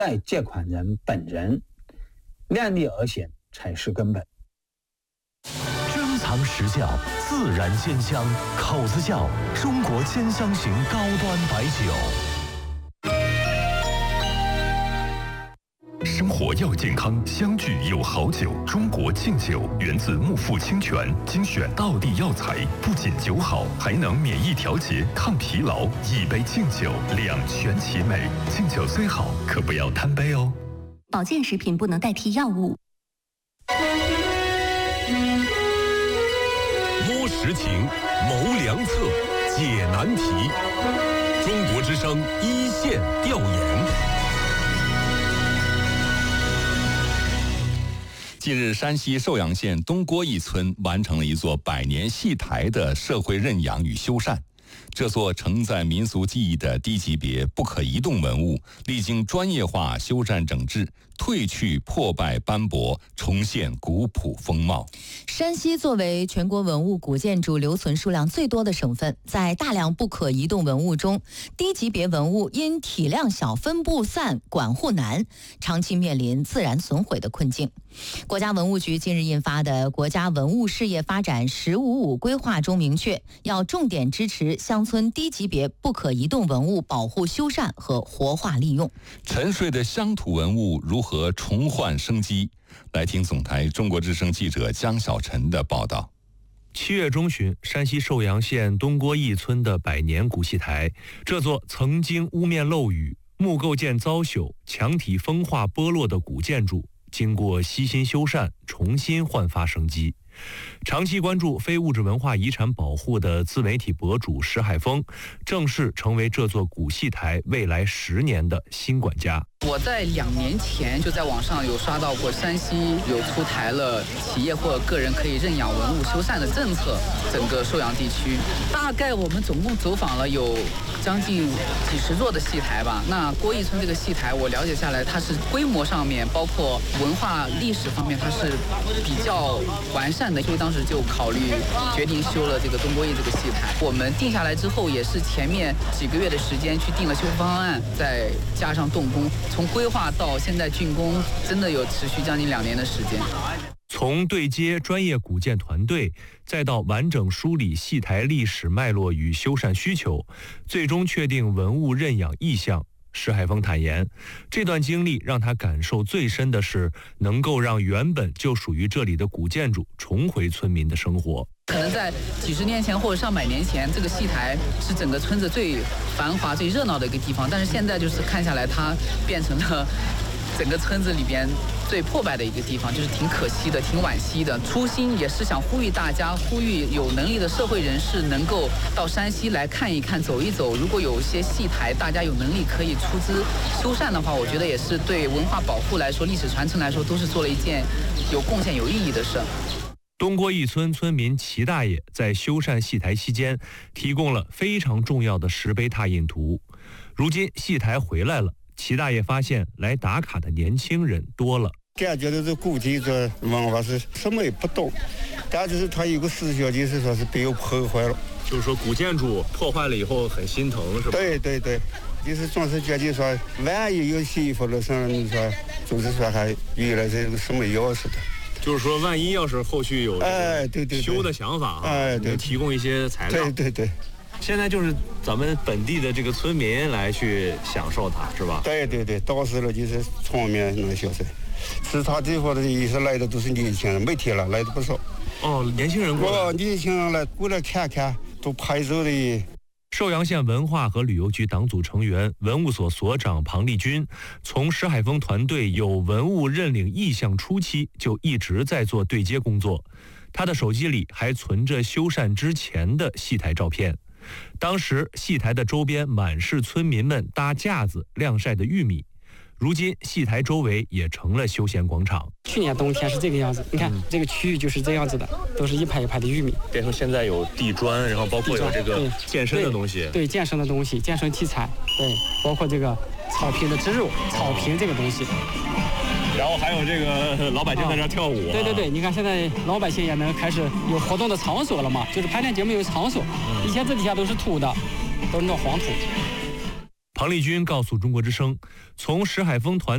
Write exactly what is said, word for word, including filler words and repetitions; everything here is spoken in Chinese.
在借款人本人，量力而行才是根本。 珍藏实窖，自然鲜香，口子窖中国兼香型高端白酒。生活要健康，相聚有好酒。中国敬酒源自木富清泉，精选道地药材，不仅酒好，还能免疫调节、抗疲劳。一杯敬酒，两全其美。敬酒虽好，可不要贪杯哦。 保健食品不能代替药物。 摸实情，谋良策，解难题。中国之声一线调研。 近日，山西寿阳县东郭一村完成了一座百年戏台的社会认养与修缮。这座承载民俗技艺的低级别不可移动文物，历经专业化修缮整治，褪去破败斑驳，重现古朴风貌。 山西作为全国文物古建筑留存数量最多的省份，在大量不可移动文物中，低级别文物因体量小、分布散、管护难，长期面临自然损毁的困境。国家文物局近日印发的《国家文物事业发展“十五五”规划》中明确，要重点支持乡村低级别不可移动文物保护修缮和活化利用。 沉睡的乡土文物如何重焕生机？来听总台中国之声记者江小晨的报道。 七月中旬，山西寿阳县东郭一村的百年古戏台，这座曾经屋面漏雨、木构件遭朽、墙体风化剥落的古建筑，经过悉心修缮，重新焕发生机。长期关注非物质文化遗产保护的自媒体博主石海峰，正式成为这座古戏台未来十年的新管家。 我在两年前就在网上有刷到过，山西有出台了企业或个人可以认养文物修缮的政策，整个寿阳地区大概我们总共走访了有将近几十座的戏台吧。那郭义村这个戏台，我了解下来，它是规模上面，包括文化历史方面，它是比较完善的，所以当时就考虑决定修了这个东郭义这个戏台。我们定下来之后，也是前面几个月的时间去定了修复方案，再加上动工。从规划到现在竣工，真的有持续将近两年的时间。 从对接专业古建团队，再到完整梳理戏台历史脉络与修缮需求，最终确定文物认养意向。石海峰坦言，这段经历让他感受最深的是，能够让原本就属于这里的古建筑重回村民的生活。 可能在几十年前或者上百年前，这个戏台是整个村子最繁华、最热闹的一个地方，但是现在就是看下来，它变成了整个村子里边最破败的一个地方，就是挺可惜的，挺惋惜的。初心也是想呼吁大家，呼吁有能力的社会人士能够到山西来看一看、走一走。如果有一些戏台，大家有能力可以出资修缮的话，我觉得也是对文化保护来说、历史传承来说，都是做了一件有贡献、有意义的事。 东郭一村村民齐大爷在修缮戏台期间，提供了非常重要的石碑拓印图。如今戏台回来了，齐大爷发现来打卡的年轻人多了。 感觉到这古建筑文化是什么也不懂，但就是他有个思想，就是说是被我破坏了。 就是说古建筑破坏了以后很心疼，是吧？ 对对对，就是总是觉得说，万一有媳妇了上，你说就是说还原来这个什么样似的。 就是说，万一要是后续有哎对对修的想法， 哎对， 提供一些材料。 对对对。 现在就是咱们本地的这个村民来去享受它，是吧？ 对对对，到时了就是场面能消费。其他地方的也是来的都是年轻人，每天了来的不少。 哦，年轻人过来。 哦，年轻人来过来看看，都拍照的。 寿阳县文化和旅游局党组成员、文物所所长庞立军，从石海峰团队有文物认领意向初期就一直在做对接工作。他的手机里还存着修缮之前的戏台照片。当时戏台的周边满是村民们搭架子晾晒的玉米，如今戏台周围也成了休闲广场。 去年冬天是这个样子，你看、嗯、这个区域就是这样子的，都是一排一排的玉米， 变成现在有地砖，然后包括有这个健身的东西， 对, 对健身的东西，健身器材，对，包括这个草坪的植入，草坪这个东西。 然后还有这个老百姓在这跳舞、啊哦、对对对，你看现在老百姓也能开始有活动的场所了嘛，就是排练节目有场所、嗯、以前这底下都是土的，都是那种黄土。 庞立军告诉中国之声，从石海峰团